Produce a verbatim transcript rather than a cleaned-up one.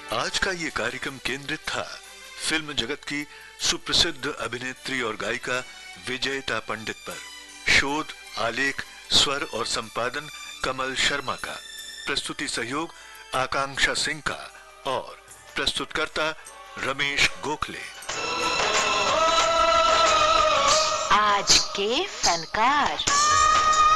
आज का ये कार्यक्रम केंद्रित था फिल्म जगत की सुप्रसिद्ध अभिनेत्री और गायिका विजयता पंडित पर। शोध, आलेख, स्वर और संपादन कमल शर्मा का। प्रस्तुति सहयोग आकांक्षा सिंह का और प्रस्तुतकर्ता रमेश गोखले। आज के फनकार।